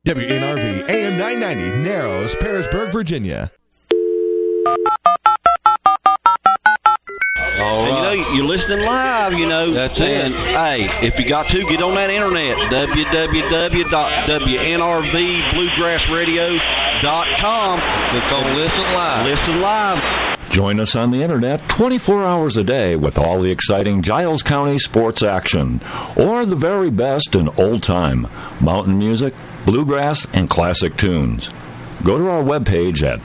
WNRV AM 990, Narrows, Parisburg, Virginia. All right. And, you're listening live, That's it. Hey, if you got to, get on that internet, www.WNRVBluegrassradio.com. Click on Listen Live. Listen live. Join us on the internet 24 hours a day with all the exciting Giles County sports action, or the very best in old-time mountain music, bluegrass, and classic tunes. Go to our webpage at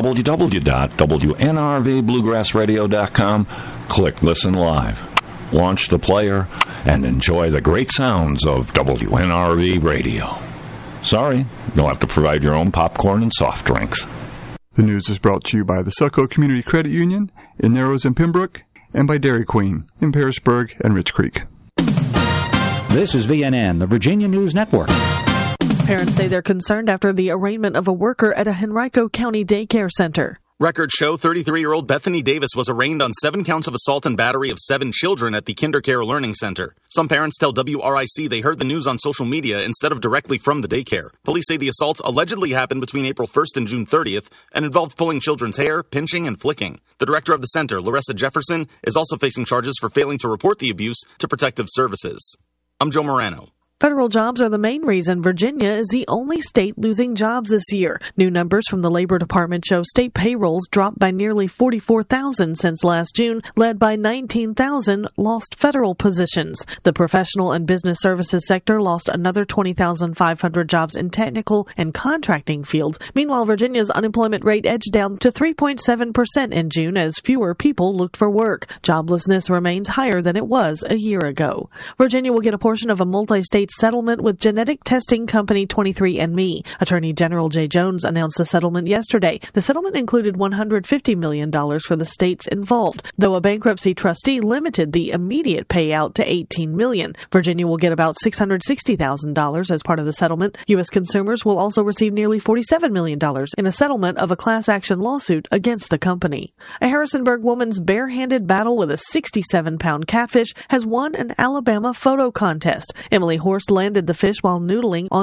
www.WNRVBluegrassradio.com, click Listen Live, launch the player, and enjoy the great sounds of WNRV Radio. Sorry, you'll have to provide your own popcorn and soft drinks. The news is brought to you by the Succo Community Credit Union in Narrows and Pembroke, and by Dairy Queen in Parisburg and Rich Creek. This is VNN, the Virginia News Network. Parents say they're concerned after the arraignment of a worker at a Henrico County daycare center. Records show 33-year-old Bethany Davis was arraigned on 7 counts of assault and battery of 7 children at the KinderCare Learning Center. Some parents tell WRIC they heard the news on social media instead of directly from the daycare. Police say the assaults allegedly happened between April 1st and June 30th and involved pulling children's hair, pinching, and flicking. The director of the center, Larissa Jefferson, is also facing charges for failing to report the abuse to Protective Services. I'm Joe Morano. Federal jobs are the main reason Virginia is the only state losing jobs this year. New numbers from the Labor Department show state payrolls dropped by nearly 44,000 since last June, led by 19,000 lost federal positions. The professional and business services sector lost another 20,500 jobs in technical and contracting fields. Meanwhile, Virginia's unemployment rate edged down to 3.7% in June as fewer people looked for work. Joblessness remains higher than it was a year ago. Virginia will get a portion of a multi-state settlement with genetic testing company 23andMe. Attorney General Jay Jones announced a settlement yesterday. The settlement included $150 million for the states involved, though a bankruptcy trustee limited the immediate payout to $18 million. Virginia will get about $660,000 as part of the settlement. U.S. consumers will also receive nearly $47 million in a settlement of a class action lawsuit against the company. A Harrisonburg woman's barehanded battle with a 67-pound catfish has won an Alabama photo contest. Emily Horst landed the fish while noodling on